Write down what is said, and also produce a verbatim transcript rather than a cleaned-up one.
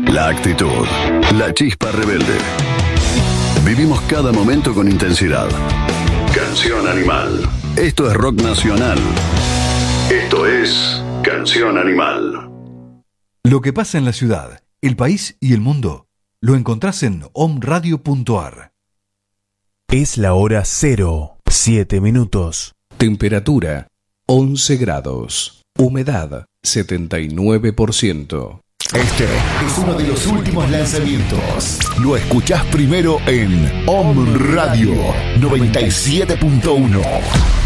la actitud, la chispa rebelde. Vivimos cada momento con intensidad. Canción Animal. Esto es rock nacional. Esto es Canción Animal. Lo que pasa en la ciudad, el país y el mundo lo encontrás en omradio punto ar. Es la hora cero, siete minutos. Temperatura once grados. Humedad setenta y nueve por ciento. Este es uno de los últimos lanzamientos. Lo escuchás primero en Om Radio noventa y siete punto uno.